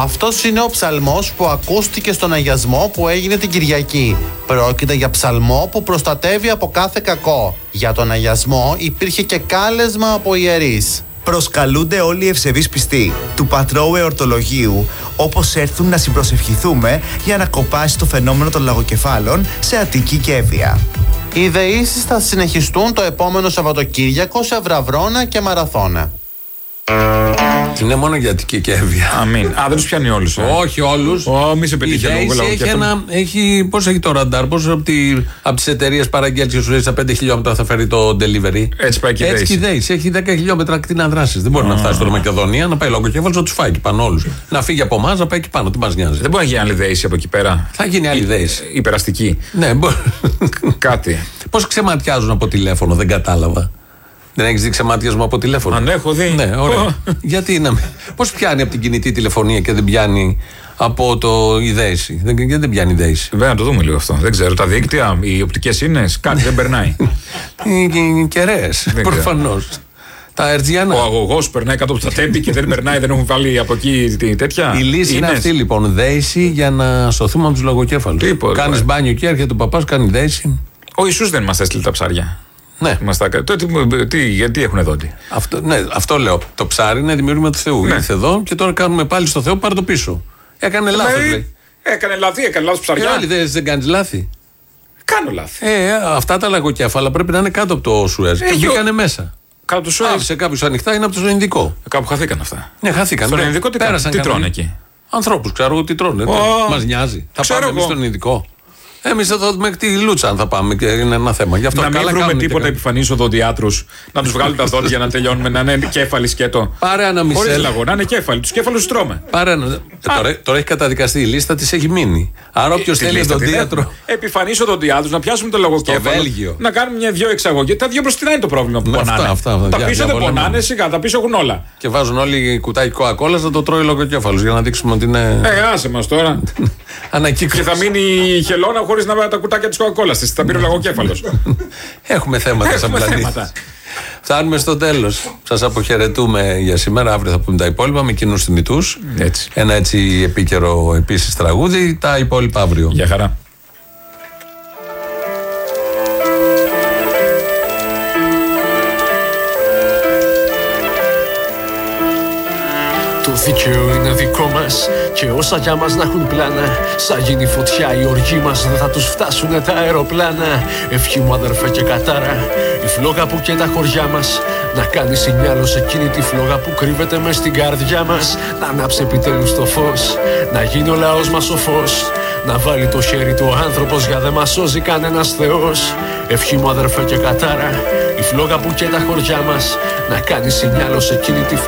Αυτός είναι ο ψαλμός που ακούστηκε στον αγιασμό που έγινε την Κυριακή. Πρόκειται για ψαλμό που προστατεύει από κάθε κακό. Για τον αγιασμό υπήρχε και κάλεσμα από ιερείς. Προσκαλούνται όλοι οι ευσεβείς πιστοί του Πατρώου Εορτολογίου, όπως έρθουν να συμπροσευχηθούμε για να κοπάσει το φαινόμενο των λαγοκεφάλων σε Αττική και Εύβοια. Οι δεήσεις θα συνεχιστούν το επόμενο Σαββατοκύριακο σε Βραβρώνα και Μαραθώνα. Είναι μόνο για Αττική και Εύβοια. Αμήν. Δεν τους πιάνει όλους. Όχι όλους. Μη σε πετύχει Πώς έχει το ραντάρ, πώς από τις εταιρείες παραγγέλνεις και σου λέει στα 5 χιλιόμετρα θα φέρει το delivery. Έτσι πάει και η Δέηση. Έχει 10 χιλιόμετρα ακτίνα δράσης. Δεν μπορεί να φτάσει τώρα Μακεδονία, να πάει λογοκέφαλος, να τους φάει εκεί πάνω όλους. Να φύγει από εμάς, να πάει εκεί πάνω. Τι μας νοιάζει. Δεν μπορεί να γίνει άλλη δέηση από εκεί πέρα. Θα γίνει άλλη δέηση. Υπεραστική. Ναι, μπορεί. Κάτι. Πώς ξεματιάζουν από τηλέφωνο, δεν κατάλαβα. Δεν έχεις δει ξεμάτιασμα από τηλέφωνο? Αν έχω δει. Ναι, ωραία. Γιατί να μην. Πώς πιάνει από την κινητή τηλεφωνία και δεν πιάνει από η δέηση? Γιατί δεν πιάνει η δέηση? Βέβαια, να το δούμε λίγο αυτό. Δεν ξέρω. Τα δίκτυα, οι οπτικές ίνες, κάτι δεν περνάει. Οι κεραίες, προφανώς. Τα ερτζιανά. Ο αγωγός περνάει κάτω από τα τέμπη και δεν περνάει, δεν έχουν βάλει από εκεί τέτοια. Η λύση είναι αυτή λοιπόν. Δέηση για να σωθούμε από τους λογοκέφαλους. Κάνεις μπάνιο και έρχεται ο παπάς, κάνει δέηση. Ο Ιησούς δεν μας έστειλε τα ψάρια. Ναι. Γιατί έχουν δόντι. Αυτό λέω. Το ψάρι είναι δημιούργημα του Θεού. Ήρθε εδώ και τώρα κάνουμε πάλι στο Θεό, πάρε το πίσω. Έκανε λάθος. Έκανε λάθος ψαριά. Άλλοι δεν κάνεις λάθη. Κάνω λάθη. Αυτά τα λαγοκέφαλα πρέπει να είναι κάτω από το Σουέζ. Και μπήκανε μέσα. Κάτω του Σουέζ. Σε κάποιους ανοιχτά είναι από το Ινδικό. Κάπου χαθήκαν αυτά. Ναι, χαθήκαν. Στον Ινδικό τι τρώνε εκεί? Ανθρώπους, ξέρω τι τρώνε. Μας νοιάζει. Θα πάμε εμείς στον Ινδικό. Εμείς εδώ μέχρι τη Λούτσα αν θα πάμε και είναι ένα θέμα. Γι' αυτό να μην βρούμε τίποτα επιφανείς οδοντιάτρους, να τους βγάλουν τα δόντια να τελειώνουμε, να είναι κέφαλοι σκέτο. Πάρε ένα μισελ. Χωρίς λαγό, να είναι κέφαλοι. Τους κέφαλους τους τρώμε. Τώρα έχει καταδικαστεί η λίστα, της έχει μείνει. Άρα όποιος θέλει οδοντίατρο. Επιφανείς οδοντιάτρους, να πιάσουμε το λογοκέφαλο. Να κάνουμε μια-δυο εξαγωγές. Τα δύο μπροστά είναι το πρόβλημα που πονάνε. Τα πίσω δεν πονάνε, σιγά, τα πίσω έχουν όλα. Και βάζουν όλοι κουτάκι κοκακόλας να το τρώει λογοκέφαλος για να δείξουμε ότι είναι. Άσε μας τώρα. Και θα μείνει η χελώνα χωρίς να τα κουτάκια της κοκακόλας της. Θα πήρε ο λαγοκέφαλος. Έχουμε θέματα σαν πλανήτη. Φτάνουμε στο τέλος. Σας αποχαιρετούμε για σήμερα. Αύριο θα πούμε τα υπόλοιπα με κοινούς θνητούς. Ένα έτσι επίκαιρο επίσης τραγούδι. Τα υπόλοιπα αύριο. Γεια χαρά. Το δίκαιο είναι δικό μας και όσα για μας να έχουν πλάνα. Σαν γίνει φωτιά η οργή μας δεν θα τους φτάσουνε τα αεροπλάνα. Ευχή μου αδερφέ και κατάρα, η φλόγα που και τα χωριά μας να κάνει σινιάλο σε εκείνη τη φλόγα που κρύβεται μες στην καρδιά μας. Να ανάψει επιτέλους το φως, να γίνει ο λαός μας σοφός. Να βάλει το χέρι του ο άνθρωπος για δε μας σώζει κανένας θεός. Ευχή μου αδερφέ και κατάρα, η φλόγα που και τα χωριά μας να κάνει σινιάλο σε εκείνη τη φλόγα.